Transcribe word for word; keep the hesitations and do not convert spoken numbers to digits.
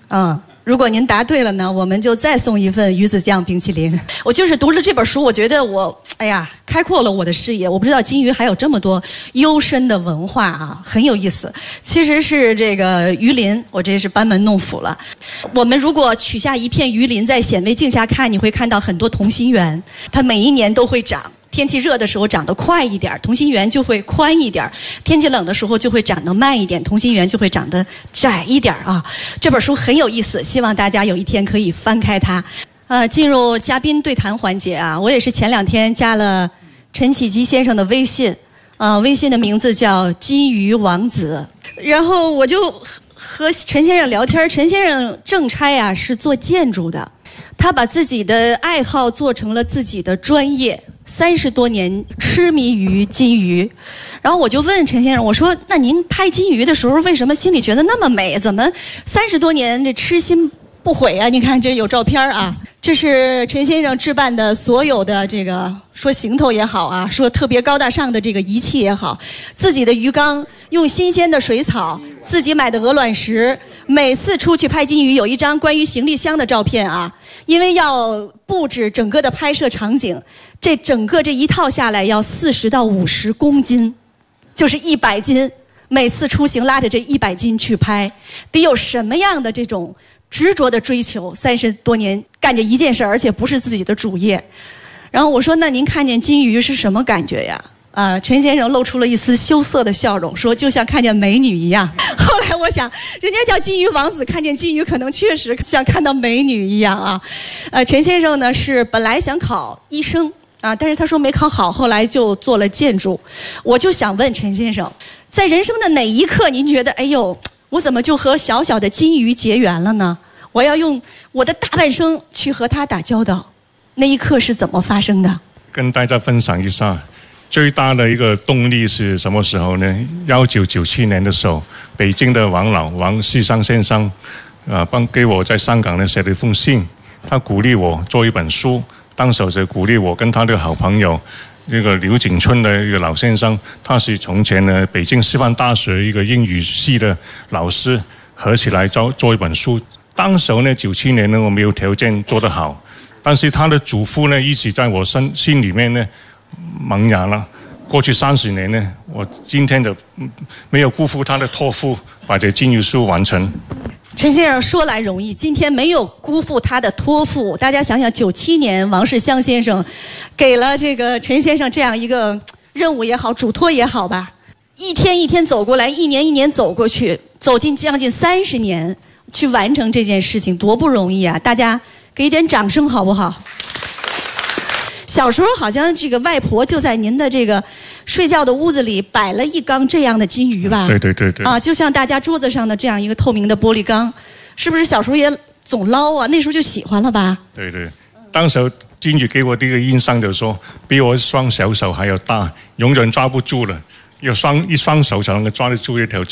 嗯。如果您答对了呢，我们就再送一份鱼子酱冰淇淋。我就是读了这本书，我觉得我，哎呀，开阔了我的视野。我不知道金鱼还有这么多幽深的文化啊，很有意思。其实是这个鱼鳞，我这是班门弄斧了。我们如果取下一片鱼鳞，在显微镜下看，你会看到很多同心圆，它每一年都会长。天气热的时候长得快一点，同心圆就会宽一点；天气冷的时候就会长得慢一点，同心圆就会长得窄一点啊。这本书很有意思，希望大家有一天可以翻开它。呃，进入嘉宾对谈环节啊，我也是前两天加了陈启基先生的微信，呃，微信的名字叫金鱼王子，然后我就和陈先生聊天。陈先生正差啊是做建筑的，他把自己的爱好做成了自己的专业。三十多年痴迷于金鱼，然后我就问陈先生，我说：“那您拍金鱼的时候，为什么心里觉得那么美？怎么三十多年这痴心不悔啊？”你看这有照片啊，这是陈先生置办的所有的这个说行头也好啊，说特别高大上的这个仪器也好，自己的鱼缸用新鲜的水草，自己买的鹅卵石。每次出去拍金鱼，有一张关于行李箱的照片啊，因为要布置整个的拍摄场景，这整个这一套下来要四十到五十公斤，就是一百斤。每次出行拉着这一百斤去拍，得有什么样的这种执着的追求？三十多年干着一件事，而且不是自己的主业。然后我说：“那您看见金鱼是什么感觉呀？”啊、呃，陈先生露出了一丝羞涩的笑容，说：“就像看见美女一样。”后来我想，人家叫金鱼王子，看见金鱼可能确实像看到美女一样啊。呃，陈先生呢是本来想考医生啊，但是他说没考好，后来就做了建筑。我就想问陈先生，在人生的哪一刻，您觉得，哎呦，我怎么就和小小的金鱼结缘了呢？我要用我的大半生去和它打交道，那一刻是怎么发生的？ 跟大家分享一下。最大的一个动力是什么时候呢？一九九七年的时候，北京的王老王世襄先生，啊、呃，帮给我在香港呢写了一封信，他鼓励我做一本书。当时就鼓励我跟他的好朋友，那个刘景春的一个老先生，他是从前呢北京师范大学一个英语系的老师，合起来做做一本书。当时呢九七年呢我没有条件做得好，但是他的嘱咐呢一直在我心心里面呢。萌芽了。过去三十年呢，我今天的没有辜负他的托付，把这金鱼书完成。 陈先生说来容易，今天没有辜负他的托付。大家想想，九七年王世襄先生给了这个陈先生这样一个任务也好，嘱托也好吧，一天一天走过来，一年一年走过去，走进将近三十年，去完成这件事情，多不容易啊！大家给一点掌声好不好？小时候好像这个外婆就在您的这个睡觉的屋子里摆了一缸这样的金鱼吧？ 对对对对。 啊，就像大家桌子上的这样一个透明的玻璃缸，是不是小时候也总捞啊？那时候就喜欢了吧？ 对对，当时金鱼给我的一个印象就是说，比我双小手还要大，永远抓不住了，要双一双手才能够抓得住一条。